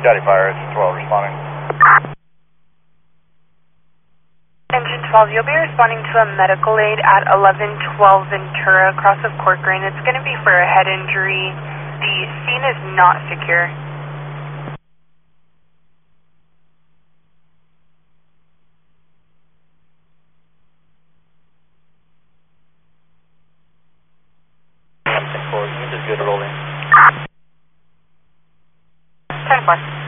Scotty Fire, it's 12 responding. Engine 12, you'll be responding to a medical aid at 1112 Ventura, across of Corcoran. It's going to be for a head injury. The scene is not secure. Just good rolling. 10-4.